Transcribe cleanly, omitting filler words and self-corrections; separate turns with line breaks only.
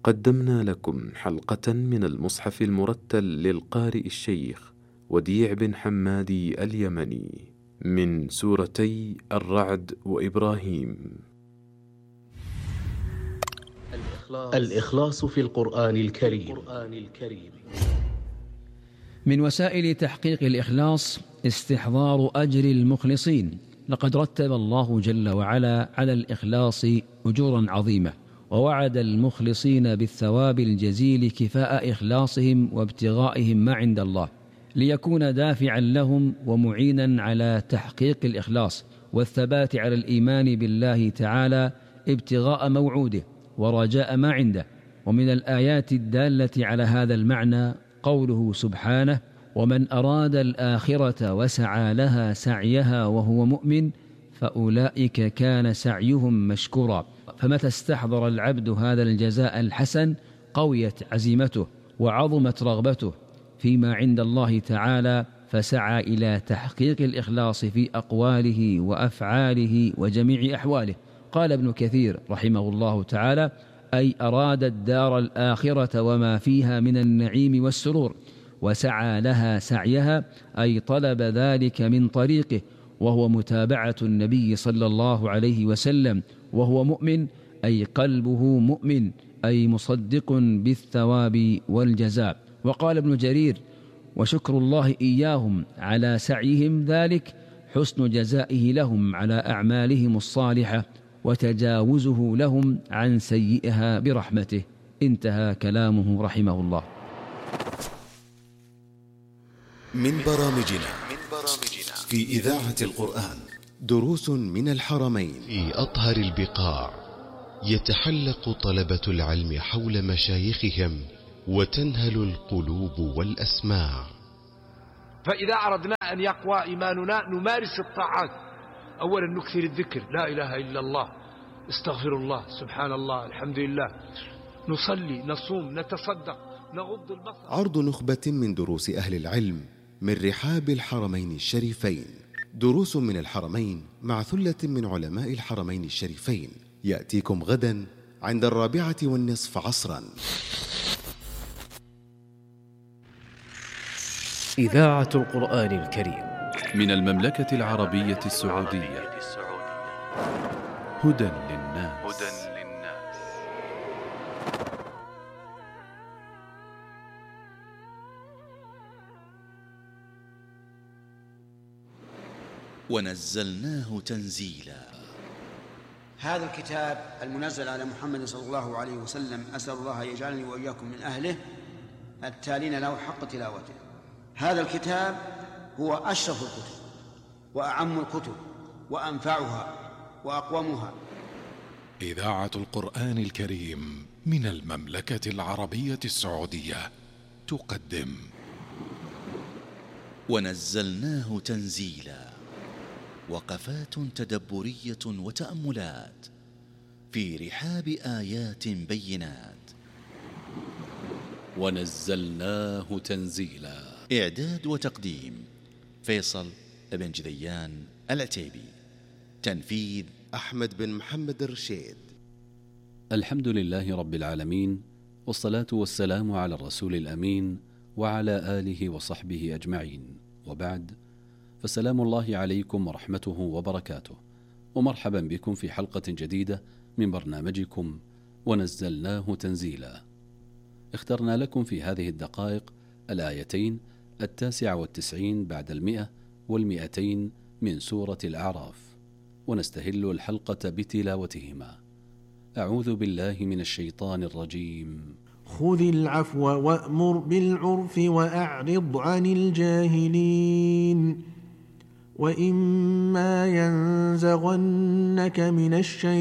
قدمنا لكم حلقة من المصحف المرتل للقارئ الشيخ وديع بن حمادي اليمني من سورتي الرعد وإبراهيم.
الإخلاص في القرآن الكريم.
من وسائل تحقيق الإخلاص استحضار أجر المخلصين. لقد رتب الله جل وعلا على الإخلاص أجورا عظيمة، ووعد المخلصين بالثواب الجزيل كفاء إخلاصهم وابتغائهم ما عند الله، ليكون دافعا لهم ومعينا على تحقيق الإخلاص والثبات على الإيمان بالله تعالى ابتغاء موعوده ورجاء ما عنده. ومن الآيات الدالة على هذا المعنى قوله سبحانه: ومن أراد الآخرة وسعى لها سعيها وهو مؤمن فأولئك كان سعيهم مشكورا. فمتى استحضر العبد هذا الجزاء الحسن قويت عزيمته وعظمت رغبته فيما عند الله تعالى، فسعى إلى تحقيق الإخلاص في أقواله وأفعاله وجميع أحواله. قال ابن كثير رحمه الله تعالى: أي أراد الدار الآخرة وما فيها من النعيم والسرور، وسعى لها سعيها أي طلب ذلك من طريقه، وهو متابعة النبي صلى الله عليه وسلم، وهو مؤمن أي قلبه مؤمن أي مصدق بالثواب والجزاء. وقال ابن جرير: وشكر الله إياهم على سعيهم ذلك حسن جزائه لهم على أعمالهم الصالحة وتجاوزه لهم عن سيئها برحمته. انتهى كلامه رحمه الله.
من برامجنا في إذاعة القرآن دروس من الحرمين.
في أطهر البقاع يتحلق طلبة العلم حول مشايخهم وتنهل القلوب والأسماع.
فإذا أردنا أن يقوى إيماننا نمارس الطاعات. أولا نكثر الذكر، لا إله إلا الله، استغفر الله، سبحان الله، الحمد لله، نصلي، نصوم، نتصدق، نغض البصر.
عرض نخبة من دروس أهل العلم من رحاب الحرمين الشريفين. دروس من الحرمين مع ثلة من علماء الحرمين الشريفين يأتيكم غدا عند 4:15 عصرا.
إذاعة القرآن الكريم
من المملكة العربية السعودية. هدى للناس.
ونزلناه تنزيلا.
هذا الكتاب المنزل على محمد صلى الله عليه وسلم أسأل الله أن يجعلني وإياكم من أهله التالين له حق تلاوته. هذا الكتاب هو أشرف الكتب وأعم الكتب وأنفعها وأقومها.
إذاعة القرآن الكريم من المملكة العربية السعودية تقدم
ونزلناه تنزيلا. وقفات تدبرية وتأملات في رحاب آيات بينات.
ونزلناه تنزيلا.
إعداد وتقديم فيصل بن جذيان العتيبي. تنفيذ
أحمد بن محمد الرشيد.
الحمد لله رب العالمين، والصلاة والسلام على الرسول الأمين وعلى آله وصحبه أجمعين، وبعد، فسلام الله عليكم ورحمته وبركاته، ومرحبا بكم في حلقة جديدة من برنامجكم ونزلناه تنزيلا. اخترنا لكم في هذه الدقائق الآيتين 99 بعد 100 و200 من سورة الأعراف، ونستهل الحلقة بتلاوتهما. أعوذ بالله من الشيطان الرجيم.
خذ العفو وأمر بالعرف وأعرض عن الجاهلين وإما ينزغنك من الشيطان